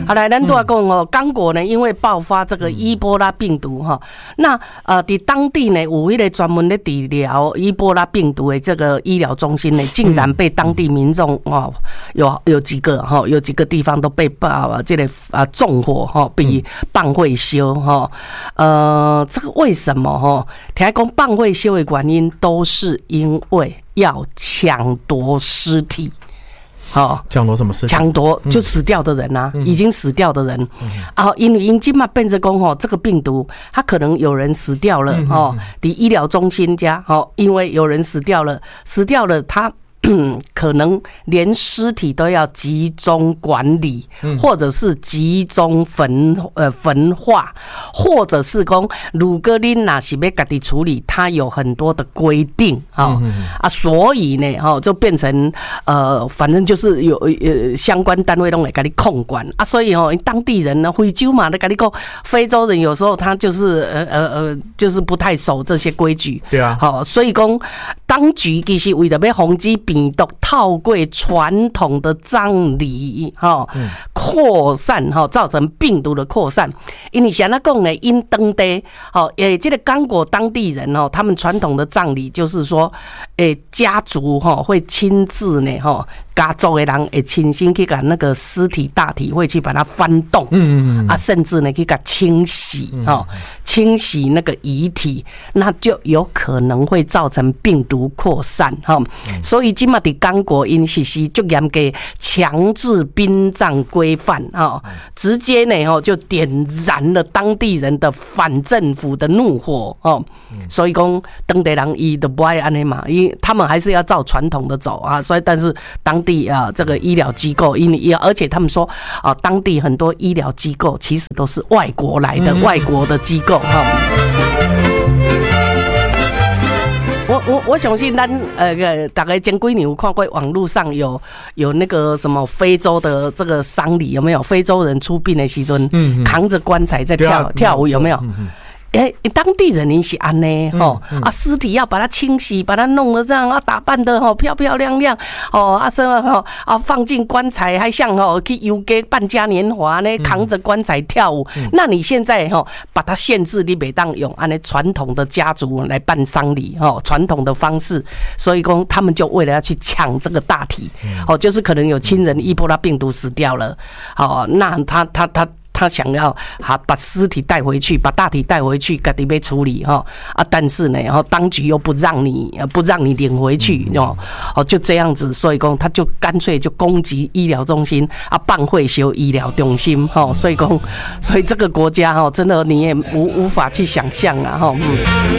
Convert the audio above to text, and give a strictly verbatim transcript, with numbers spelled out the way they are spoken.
好来，咱都要讲哦，刚果呢，因为爆发这个伊波拉病毒哈，那呃，在当地呢，有一个专门的治疗伊波拉病毒的这个医疗中心呢，竟然被当地民众哦，有有几个哈，有几个地方都被爆这个啊纵火哈，被放火烧哈，呃，这个为什么哈？听讲放火烧的原因都是因为要抢夺尸体。哦， 抢夺什么事？ 抢夺就死掉的人啊，嗯、已经死掉的人、嗯、啊，因为因今嘛变成讲哦，这个病毒它可能有人死掉了、嗯、哦，在医疗中心家哦，因为有人死掉了，死掉了他。可能连尸体都要集中管理，或者是集中焚呃焚化，或者是讲如果你哪是要自己处理，它有很多的规定啊、哦、啊，所以呢哈、哦、就变成呃反正就是有呃相关单位都来给你控管啊，所以哦当地人呢非洲嘛，都跟你讲非洲人有时候他就是呃呃呃就是不太守这些规矩， 对啊， 好、哦，所以讲当局其实为了要防止病毒透过传统的葬礼哈扩散哈，造成病毒的扩散。因为像那讲呢，因当地好诶，这个刚果当地人哦，他们传统的葬礼就是说，诶，家族哈会亲自呢哈。家族的人会亲身去把那个尸体大体会去把它翻动，嗯嗯啊，甚至呢去给它清洗哦，清洗那个遗体，那就有可能会造成病毒扩散哈。所以今嘛在刚果因实施就严格强制殡葬规范哈，直接呢哈就点燃了当地人的反政府的怒火哦。所以讲当地人伊都不爱安尼嘛，因他们还是要照传统的走啊，所以但是当地啊，这个医疗机构，因为而且他们说啊，当地很多医疗机构其实都是外国来的，嗯、外国的机构哈。我我我相信咱呃大概前几年有看过网络上有有那个什么非洲的这个丧礼有没有？非洲人出殡的时阵，嗯、扛着棺材在跳、啊、跳舞有没有？嗯嗯哎、欸，当地人也是安呢，吼、嗯嗯、啊，尸体要把它清洗，把它弄得这样啊，打扮的吼漂漂亮亮，哦啊，什么吼啊，放进棺材，还像吼去游街办嘉年华呢，扛着棺材跳舞。嗯、那你现在吼把它限制，你每当用安尼传统的家族来办丧礼，吼传统的方式，所以讲他们就为了要去抢这个大体，哦，就是可能有亲人伊波拉病毒死掉了，哦，那他他他。他想要把尸体带回去，把大体带回去，自己被处理哈啊！但是呢，然后当局又不让你不让你领回去哦哦，就这样子，所以讲他就干脆就攻击医疗中心啊，办会修医疗中心哈，所以讲，所以这个国家哈，真的你也无无法去想象啊哈。嗯